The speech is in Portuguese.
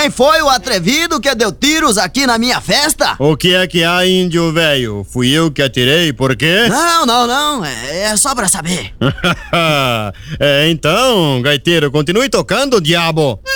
Quem foi o atrevido que deu tiros aqui na minha festa? O que é que há, índio velho? Fui eu que atirei, por quê? Não, é só pra saber. Então, gaiteiro, continue tocando, diabo.